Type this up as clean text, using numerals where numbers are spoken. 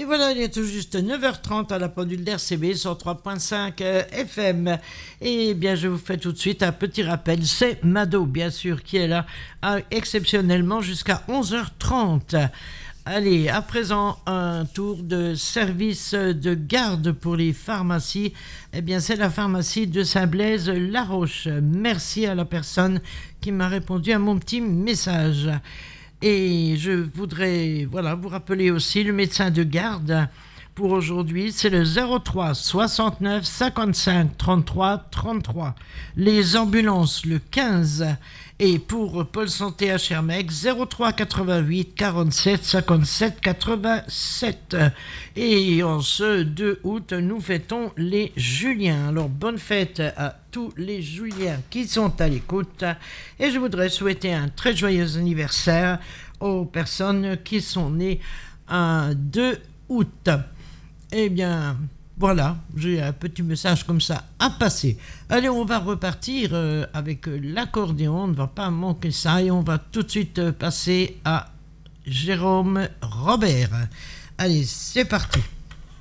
voilà, il est tout juste 9h30 à la pendule d'RCB sur 3.5 FM. Et bien, je vous fais tout de suite un petit rappel. C'est Mado, bien sûr, qui est là exceptionnellement jusqu'à 11h30. Allez, à présent, un tour de service de garde pour les pharmacies. Eh bien, c'est la pharmacie de Saint-Blaise-la-Roche. Merci à la personne qui m'a répondu à mon petit message. Et je voudrais vous rappeler aussi le médecin de garde pour aujourd'hui, c'est le 03 69 55 33 33. Les ambulances le 15 et pour Pôle Santé à Schermec 03 88 47 57 87. Et en ce 2 août, nous fêtons les Juliens. Alors bonne fête à tous les Juliens qui sont à l'écoute et je voudrais souhaiter un très joyeux anniversaire aux personnes qui sont nées un 2 août. Eh bien, voilà, j'ai un petit message comme ça à passer. Allez, on va repartir avec l'accordéon, on ne va pas manquer ça, et on va tout de suite passer à Jérôme Robert. Allez, c'est parti.